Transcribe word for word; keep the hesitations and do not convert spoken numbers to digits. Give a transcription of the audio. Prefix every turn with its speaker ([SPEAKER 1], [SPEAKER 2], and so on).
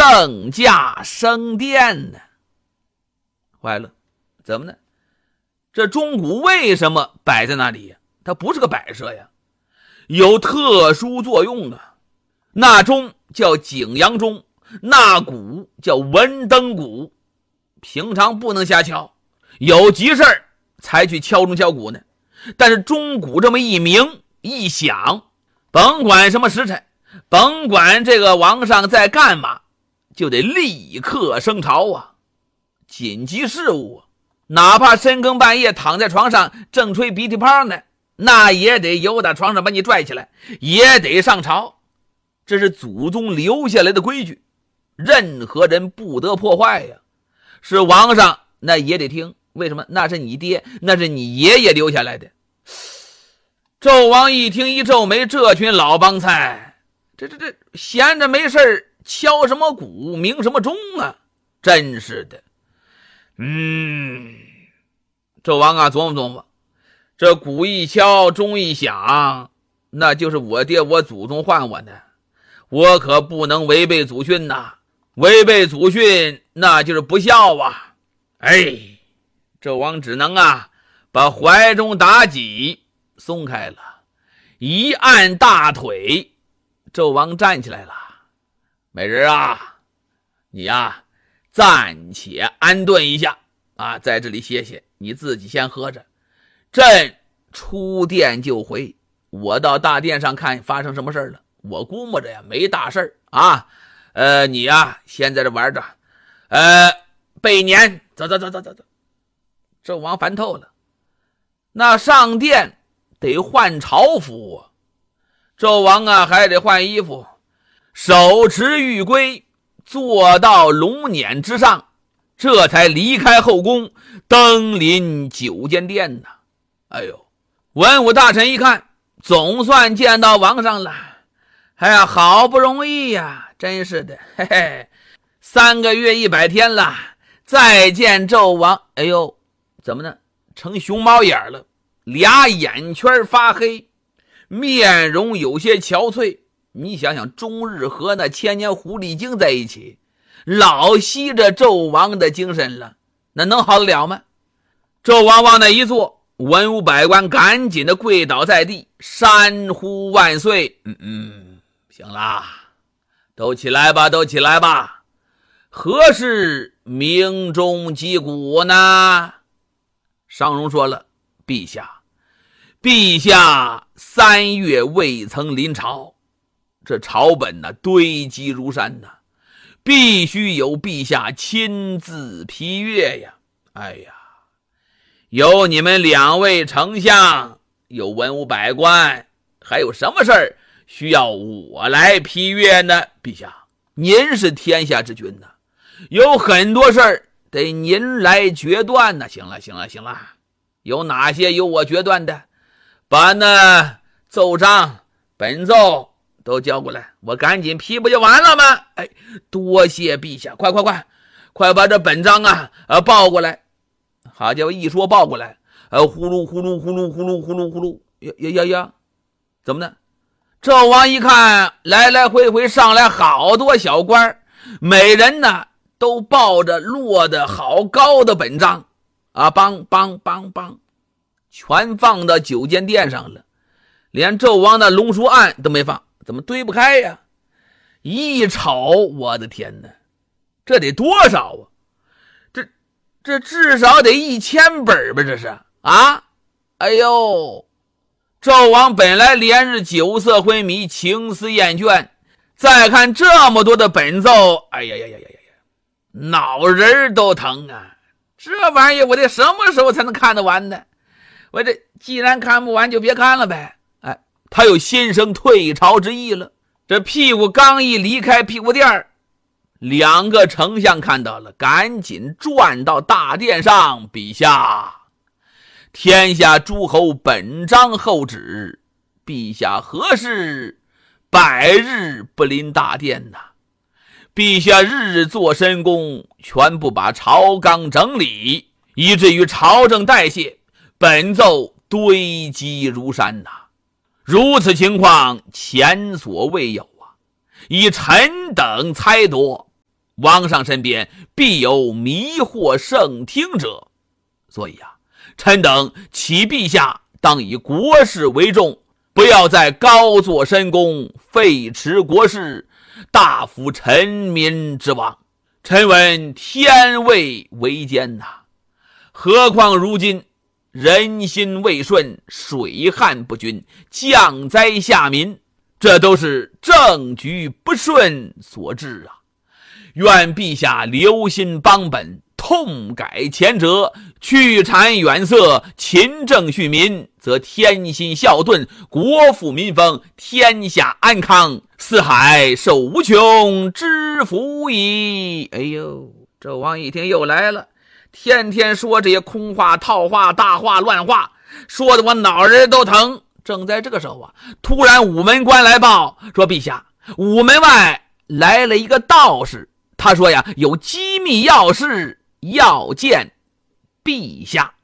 [SPEAKER 1] 更加升殿呢。坏了，怎么呢？这钟鼓为什么摆在那里呀？它不是个摆设呀，有特殊作用啊。那钟叫景阳钟，那鼓叫文登鼓，平常不能瞎敲，有急事儿才去敲钟敲鼓呢。但是钟鼓这么一鸣一响，甭管什么时辰，甭管这个王上在干嘛，就得立刻升朝啊。紧急事务啊，哪怕深更半夜躺在床上正吹鼻涕泡呢，那也得由打床上把你拽起来，也得上朝。这是祖宗留下来的规矩，任何人不得破坏呀。是王上那也得听，为什么？那是你爹，那是你爷爷留下来的。纣王一听一皱眉，这群老帮菜，这这这闲着没事敲什么鼓，鸣什么钟啊？真是的。嗯，纣王啊，琢磨琢磨，这鼓一敲，钟一响，那就是我爹我祖宗唤我的，我可不能违背祖训呐！违背祖训，那就是不孝啊！哎，纣王只能啊，把怀中妲己松开了，一按大腿，纣王站起来了。美人啊，你呀，暂且安顿一下啊，在这里歇歇，你自己先喝着。朕出殿就回，我到大殿上看发生什么事了。我估摸着呀，没大事啊。呃，你呀，先在这玩着。呃，备年，走走走走走走。纣王烦透了，那上殿得换朝服啊。纣王啊，还得换衣服，手持玉圭，坐到龙辇之上，这才离开后宫，登临九间殿呐。哎呦，文武大臣一看，总算见到王上了。哎呀，好不容易呀，真是的，嘿嘿，三个月一百天了，再见纣王。哎呦，怎么呢？成熊猫眼了，俩眼圈发黑，面容有些憔悴。你想想，终日和那千年狐狸精在一起，老吸着纣王的精神了，那能好得了吗？纣王往那一坐，文武百官赶紧的跪倒在地，山呼万岁。嗯嗯，行啦，都起来吧，都起来吧。何事鸣钟击鼓呢？商容说了，陛下，陛下三月未曾临朝，这朝本呢、啊、堆积如山呐、啊，必须由陛下亲自批阅呀。哎呀，有你们两位丞相，有文武百官，还有什么事儿需要我来批阅呢？陛下，您是天下之君呐，有很多事儿得您来决断呢。行了行了行了，有哪些由我决断的？把那奏章本奏都交过来，我赶紧批不就完了吗？哎，多谢陛下，快快快快把这本章啊呃报过来。好家伙，一说报过来，呃呼噜呼噜呼噜呼噜呼噜呼噜，呀呀呀呀，怎么呢？纣王一看，来来回回上来好多小官，每人呢都抱着摞得好高的本章啊，梆梆梆梆，全放到九间殿上了，连纣王的龙书案都没放，怎么堆不开呀？一瞅，我的天哪，这得多少啊？这这至少得一千本吧？这是啊！哎呦，纣王本来连日酒色昏迷，情思厌倦，再看这么多的本奏，哎呀呀呀呀呀，脑仁都疼啊！这玩意儿我得什么时候才能看得完呢？我这既然看不完，就别看了呗。哎，他有心生退朝之意了。这屁股刚一离开屁股垫儿，两个丞相看到了，赶紧转到大殿上。陛下，天下诸侯本章后旨，陛下何事百日不临大殿呐？陛下日日做深宫，全不把朝纲整理，以至于朝政代谢，本奏堆积如山呐。如此情况前所未有啊！以臣等猜度， 王上身边必有迷惑圣听者。所以啊，臣等启陛下当以国事为重，不要再高坐深宫，废弛国事，大负臣民之望。臣闻天未为艰呐、啊，何况如今人心未顺，水旱不均，降灾下民，这都是政局不顺所致啊。愿陛下留心邦本，痛改前辙，去谗远色，勤政恤民，则天心孝顿，国富民丰，天下安康，四海受无穷之福矣。哎呦，纣王一听又来了，天天说这些空话套话大话乱话，说的我脑仁都疼。正在这个时候啊，突然午门官来报说，陛下，午门外来了一个道士，他说呀，有机密要事要见陛下。